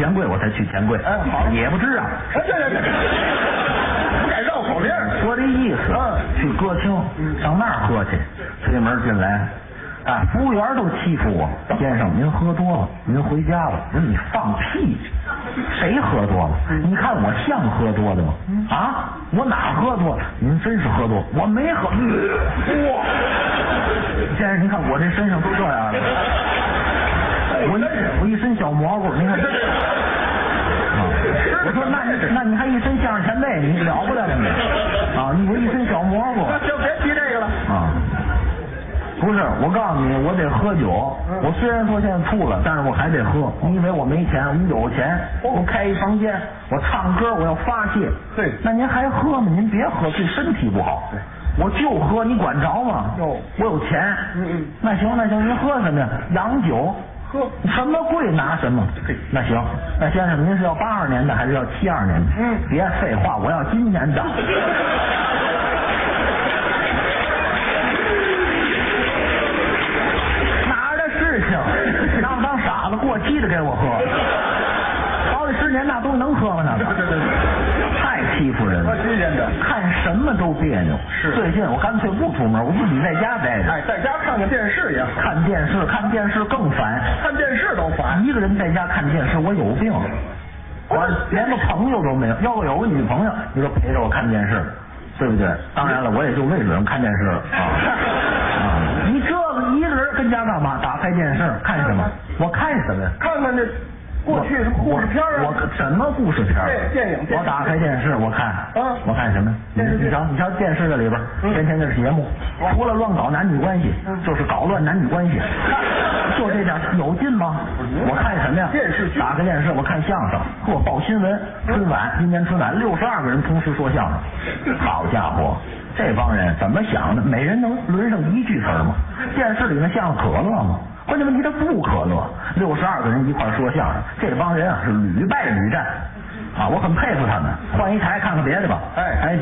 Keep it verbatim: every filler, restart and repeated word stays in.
钱柜我才去钱柜。 哎，好， 也不知啊。 哎，对对对，不改绕口令。 说这意思， 嗯， 去歌厅，上那儿喝去，推门进来。啊，服务员都欺负我，先生您喝多了，您回家吧。我说你放屁，谁喝多了？你看我像喝多的吗？啊，我哪喝多了？您真是喝多，我没喝。哇，先生您看我这身上都这样了，我一我一身小蘑菇，您看。啊，我说那你那你还一身相声前辈，你了不得了你啊！你我一身小蘑菇， 就别提这个了啊。不是，我告诉你，我得喝酒。我虽然说现在吐了，但是我还得喝。你以为我没钱？我有钱，我开一房间，我唱歌，我要发泄。 对， 那您还喝吗？您别喝，对身体不好。我就喝，你管着吗？ 有， 我有钱。 嗯嗯， 那行那行，您喝什么呀？洋酒。 喝什么贵拿什么。那行，那先生您是要八二年的还是要七二年的？ 嗯，别废话，我要今年的。让当傻子过期的给我喝，好几十年那东西能喝吗？那个对对对， 太欺负人了。 新鲜的， 看什么都别扭。 是， 最近我干脆不出门，我自己在家待着。 哎，在家看看电视也好。 看电视，看电视更烦。 看电视都烦。 一个人在家看电视，我有病。我连个朋友都没有，要不有个女朋友，你说陪着我看电视，对不对？当然了，我也就为准看电视了啊啊！你这个一个人跟家干嘛？打开电视看什么？我看什么呀？ 看看这过去什么故事片啊？ 我什么故事片？ 对，电影。 我打开电视，我看， 嗯， 我看什么？ 电视剧。 你瞧，你瞧电视这里边，天天的节目，除了乱搞男女关系，就是搞乱男女关系，就这点有劲吗？我看什么呀？ 电视剧。 打开电视，我看相声，或报新闻。春晚，今年春晚六十二个人同时说相声，好家伙！这帮人怎么想的？每人能轮上一句词吗？电视里那相声可乐吗？关键问题他不可乐。六十二个人一块说相声，这帮人啊是屡败屡战啊，我很佩服他们。换一台看看别的吧。 哎哎。